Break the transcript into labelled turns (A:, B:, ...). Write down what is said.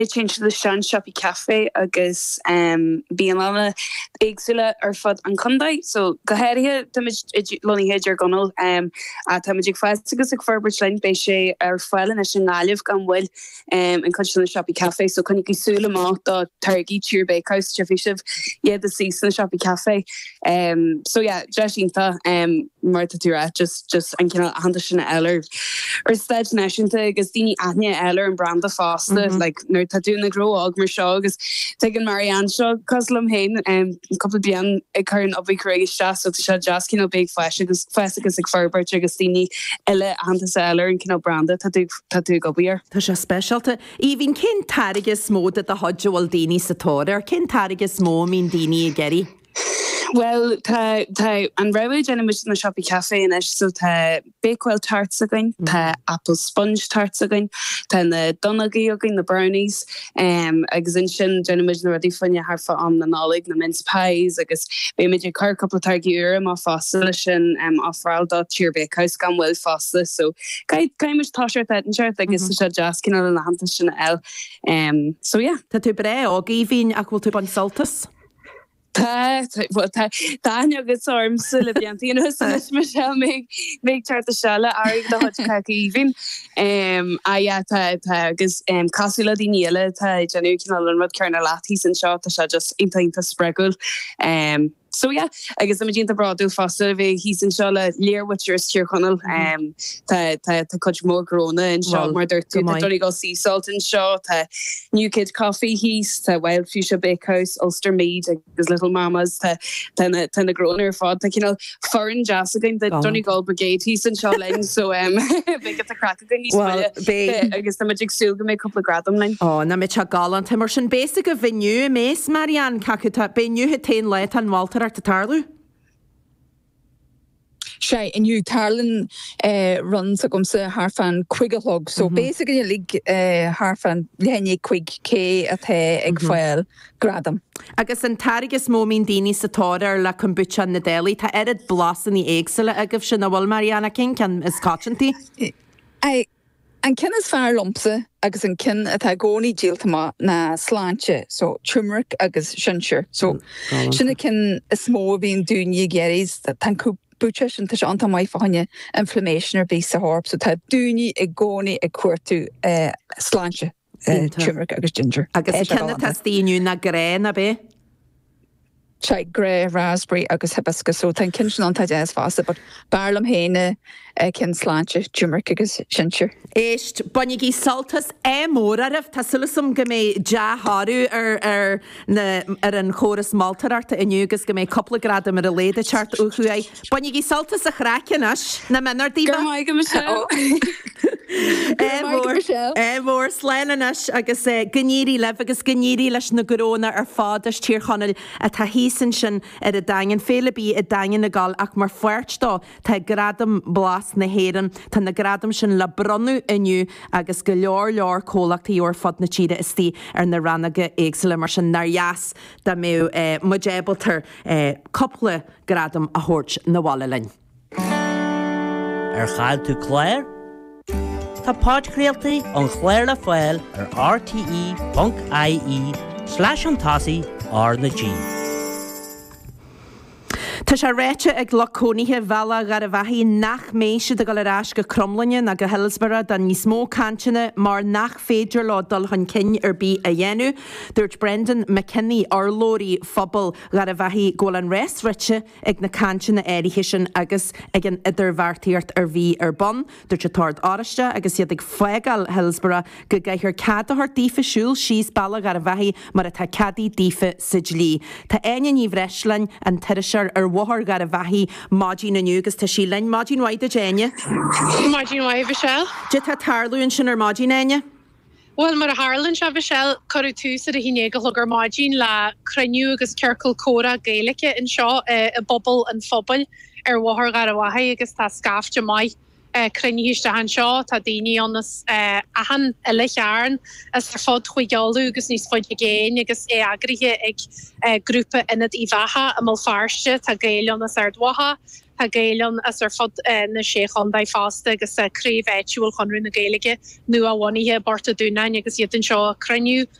A: change the Shan Shoppy Cafe agus Bianana Exula or fod an Kondai. So Gaheria Lonnie Hedger Gonal Tamajik Fastigus Ferbert Line Beshe or Fell and a Shangalif gone well and Country Shoppy Cafe. So can you Sulama the Turkey Cheer Bakehouse Jeffishiv the season Shoppy Cafe. So yeah, Jashinta Martha Tura just and Anderson Eller or Sledge Nation to Gustini Anya Eller and Branda Foster like no tattoo na grow og mar seo agus tegan Marianne seo coslam hain couple bian a current of Craig Shas so to just big flash agus ag Ferbert agus Dini Ella Antas Eller and Branda tattoo go beer.
B: Tá sé specialta. Even cin tarigus smó at the Hodgewal Dini Sator cin tarigus smó mean Dini a Geri.
A: Well, ta an railway and mission the Shoppy Cafe and so ta Bakewell tarts again, ta apple sponge tarts again, ta the Donaghy again, the brownies, extension generation already fun you have for on the knowledge, the mince pies, I guess we made a car couple of target off oscillation, off Ralda cheer bakehouse gone well fossil. So kind much tosher that and shirt, I guess the just kind of in the Hampton L. So yeah.
B: Ta tu bre og even aqual to Bonsaltus.
A: Daniel gets arms Sylviant, Michelle make chart the shell are the hot khaki even. Casula di Niela, Janu can rod Colonel Latis and shot the just into Spreggle. So yeah, I guess I'm a gente broad do faster he's in Shala Lear with your steer Connell to coach more Corona and shot more dirt to Donny go sea salt and shot New Kid Coffee he's to Wild Fuchsia Bakehouse Ulster Mead his little mamas to the Groner fod foreign jazz again the Donny Gold Brigade he's in Shala so big at the crack again I guess the magic still can make a couple of grad them line.
B: Oh na me cha galant immersion basic of venue Mace Marianne Kakuta be new hitain let and Walter to Tarlu?
C: Shay and you Tarlin runs a Harfan Quigalog. So basically league Harfan Lenny Quig K at Egfoil Gradam.
B: I guess in Tarigus Momin Dini Sator la Kombucha na Delhi ta edit blossom the Exela agif Shanawal Mariana King can is cotchanty.
C: And kin is far lumpse agus an kin at agoni jiltama na slanche so turmeric agus shunsher so shinna kin is small being doing ye geris that tanku butchers and tish anta mai fahanya inflammation or base harp so ta doing agoni a quartu slanche turmeric agus ginger
B: agus kin the testi new na grena be
C: Chai grey raspberry agus hibiscus so tan kinshin on tajas fast but barlam hene kin slanche turmeric agus ginger
B: Eist Bonigi Saltus Morarif Tasilusum Game Ja Haru an chorus Maltarart in Yugas Game couple of gradum at a lady chart Uhuay Bonigi Saltus a Krakinash na Menardiva More Slananash agus Ganiri Levagus Ganiri Lash Nagarona or Fathers Cheerhanel at Tahisinchen at a dang and Philippe a dang in a gal Akmar Fuerchdo Ta gradum blast na Hayden Tan the gradum shin la bronu inu agus go leor cólach tí or fod na tíide istí na rannaige éagsile mar sin narjas da mé muébaltar couple gradam a hort na Wallalein.
D: Chael tú Claire? Tá páidcréaltaí an Chléir le Foiil rte.ie/antasi na G.
B: Tá sé réite ag lacónithe bhela gar a bhaí nach méise de galarás go cromlaine na go Hillsborough dan ní smó cantina mar nach féidir lá dul chun cin bí a dhéanú. Dúirt Brendan McKinney Lórí Phobal gar a bhaí ggóil an rest rite ag na cantina éirithe sin agus ag an idir bhartíart bhí bon. Dúirt tard áraiste agus iad ag foigal Hillsborough go gaithir cadathart dífa siúil síos balla gar a bhaí mar a tá cadí dífa sidlí. Tá aine ní bhreislein an tiirisear Wahar gar a bhaí Mágin na nugus tá sí lein Mágin waide Jane.
E: Mágin waide Michelle.
B: Jita tarlú sin ar Mágin aine?
E: Well, mar a Harlan se Michelle corú tús a hinégal logar Mágin la creniu agus circle córa gaelice in seo a bubble an phobal Wahar gar a bhaí agus tá scafte mai crenihiiste han seo tá daoine annas a han eile chearn as fod chuigealú agus níos fod géin agus agrithe ag grúpa inad I bhaha a mal farste tá gael annas ardwaha a géilean as fod na séchan dai fásta agus a críomh éitiúil chunrú na géige nu a bhaíthe barta dúnain agus iad an seo cruniú